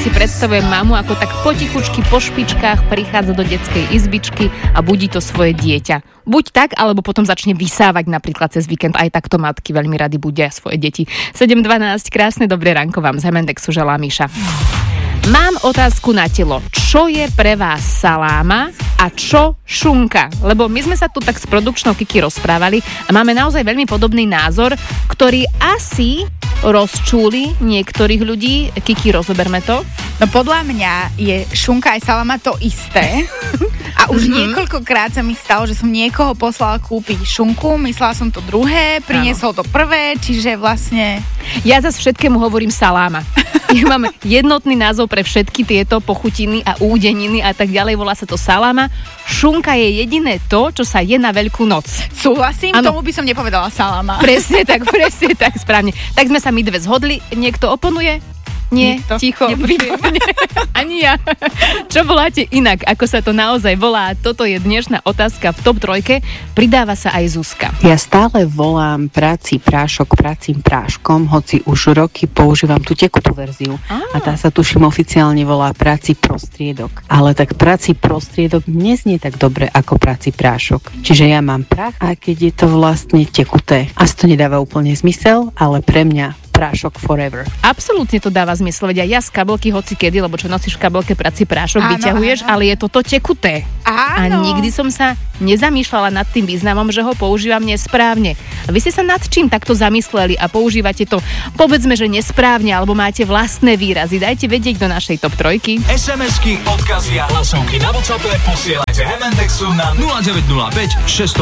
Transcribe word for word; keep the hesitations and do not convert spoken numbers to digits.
si predstavujem mamu, ako tak potichučky po špičkách prichádza do detskej izbičky a budí to svoje dieťa. Buď tak, alebo potom začne vysávať napríklad cez víkend. Aj takto matky veľmi rady budia svoje deti. sedem dvanásť, krásne dobré ránko vám z Hemendexu želá Miša. Mám otázku na telo. Čo je pre vás saláma a čo šunka? Lebo my sme sa tu tak s produkčnou Kiki rozprávali a máme naozaj veľmi podobný názor, ktorý asi rozčúli niektorých ľudí. Kiki, rozoberme to. No podľa mňa je šunka aj saláma to isté. A už mm-hmm. niekoľkokrát sa mi stalo, že som niekoho poslala kúpiť šunku, myslela som to druhé, priniesol to prvé, čiže vlastne... Ja zase všetkému hovorím saláma. Ja mám jednotný názov pre všetky tieto pochutiny a údeniny a tak ďalej, volá sa to saláma. Šunka je jediné to, čo sa je na Veľkú noc. Súhlasím, ano. Tomu by som nepovedala saláma. Presne tak, presne tak, správne. Tak sme sa my dve zhodli, niekto oponuje? Nie, Nikto. Ticho. Ani ja. Čo voláte inak, ako sa to naozaj volá? Toto je dnešná otázka v top trojke. Pridáva sa aj Zuzka. Ja stále volám práci prášok prácim práškom, hoci už roky používam tú tekutú verziu. Ah. A tá sa tuším oficiálne volá práci prostriedok. Ale tak práci prostriedok neznie tak dobre ako práci prášok. Čiže ja mám prach, a keď je to vlastne tekuté. Asi to nedáva úplne zmysel, ale pre mňa prášok forever. Absolútne to dáva zmysel, veď aj ja z kabelky hoci kedy, lebo čo nosíš v kabelke prací prášok, áno, vyťahuješ, áno. Ale je toto tekuté. Áno. A nikdy som sa nezamýšľala nad tým významom, že ho používam nesprávne. A vy ste sa nad čím takto zamysleli a používate to, povedzme, že nesprávne, alebo máte vlastné výrazy? Dajte vedieť do našej top trojky. es em esky, odkazy a hlasovky na WhatsAppe posielajte Hemendexu na nula deväť nula päť šesť